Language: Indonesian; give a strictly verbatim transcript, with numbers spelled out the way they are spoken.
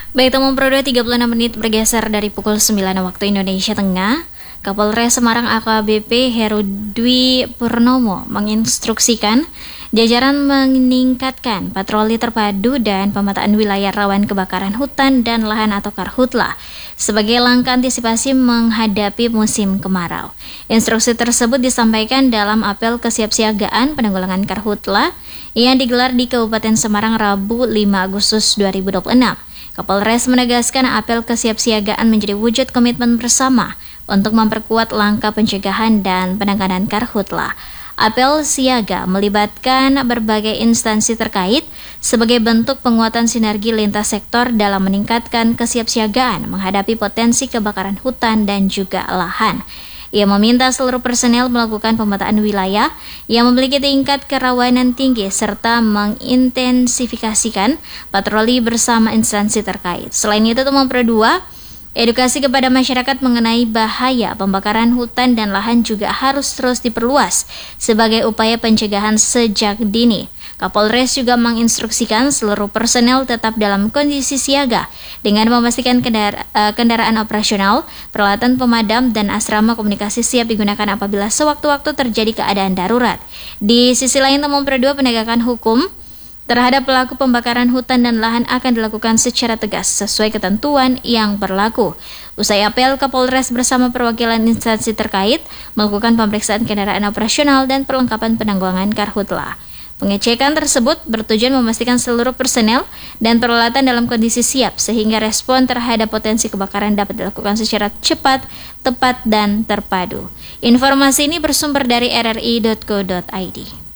Baik, Teman Pro dua tiga puluh enam menit bergeser dari pukul sembilan waktu Indonesia Tengah. Kapolres Semarang A K B P Heru Dwi Purnomo menginstruksikan jajaran meningkatkan patroli terpadu dan pemetaan wilayah rawan kebakaran hutan dan lahan atau Karhutla sebagai langkah antisipasi menghadapi musim kemarau. Instruksi tersebut disampaikan dalam apel kesiapsiagaan penanggulangan Karhutla yang digelar di Kabupaten Semarang Rabu lima Agustus dua ribu dua puluh enam. Kapolres menegaskan apel kesiapsiagaan menjadi wujud komitmen bersama untuk memperkuat langkah pencegahan dan penanganan Karhutla. Apel siaga melibatkan berbagai instansi terkait sebagai bentuk penguatan sinergi lintas sektor dalam meningkatkan kesiapsiagaan menghadapi potensi kebakaran hutan dan juga lahan. Ia meminta seluruh personel melakukan pemetaan wilayah yang memiliki tingkat kerawanan tinggi serta mengintensifikasikan patroli bersama instansi terkait. Selain itu, Teman Pro dua, edukasi kepada masyarakat mengenai bahaya pembakaran hutan dan lahan juga harus terus diperluas sebagai upaya pencegahan sejak dini. Kapolres juga menginstruksikan seluruh personel tetap dalam kondisi siaga dengan memastikan kendara, uh, kendaraan operasional, peralatan pemadam, dan asrama komunikasi siap digunakan apabila sewaktu-waktu terjadi keadaan darurat. Di sisi lain, Teman Pro dua, penegakan hukum terhadap pelaku pembakaran hutan dan lahan akan dilakukan secara tegas sesuai ketentuan yang berlaku. Usai apel, Kapolres bersama perwakilan instansi terkait melakukan pemeriksaan kendaraan operasional dan perlengkapan penanggulangan Karhutla. Pengecekan tersebut bertujuan memastikan seluruh personel dan peralatan dalam kondisi siap sehingga respon terhadap potensi kebakaran dapat dilakukan secara cepat, tepat, dan terpadu. Informasi ini bersumber dari r r i titik co titik i d.